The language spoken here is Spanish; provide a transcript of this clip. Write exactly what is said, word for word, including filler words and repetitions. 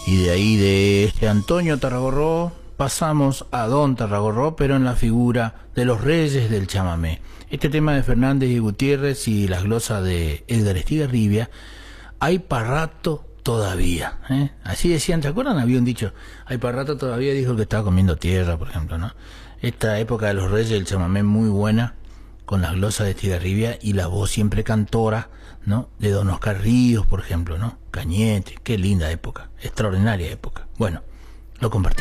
Y de ahí, de este Antonio Tarragorró, pasamos a Don Tarragorró, pero en la figura de los reyes del chamamé. Este tema de Fernández y Gutiérrez y las glosas de Edgar Estigarribia, hay para rato todavía, ¿eh? Así decían, ¿se acuerdan? Había un dicho, hay para rato todavía, dijo que estaba comiendo tierra, por ejemplo, ¿no? Esta época de los reyes del chamamé muy buena, con las glosas de Estigarribia y la voz siempre cantora, ¿no? De Don Oscar Ríos, por ejemplo, ¿no? Cañete, qué linda época, extraordinaria época. Bueno, lo compartimos.